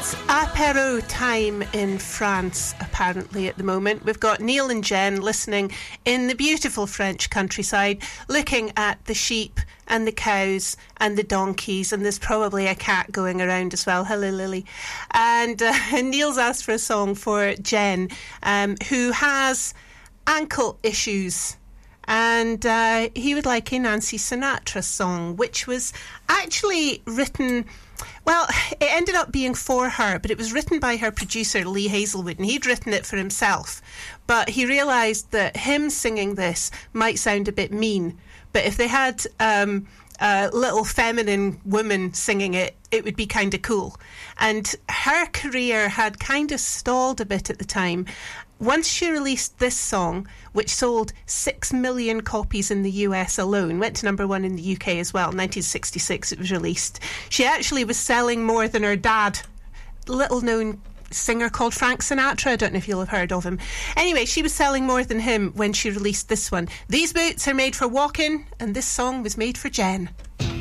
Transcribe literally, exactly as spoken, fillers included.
It's apéro time in France, apparently, at the moment. We've got Neil and Jen listening in the beautiful French countryside, looking at the sheep and the cows and the donkeys, and there's probably a cat going around as well. Hello, Lily. And uh, Neil's asked for a song for Jen, um, who has ankle issues. And uh, he would like a Nancy Sinatra song, which was actually written... Well, it ended up being for her, but it was written by her producer, Lee Hazelwood, and he'd written it for himself. But he realised that him singing this might sound a bit mean. But if they had um, a little feminine woman singing it, it would be kind of cool. And her career had kind of stalled a bit at the time. Once she released this song, which sold six million copies in the U S alone, went to number one in the U K as well. nineteen sixty-six it was released. She actually was selling more than her dad, little-known singer called Frank Sinatra. I don't know if you'll have heard of him. Anyway, she was selling more than him when she released this one. These boots are made for walking, and this song was made for Jen.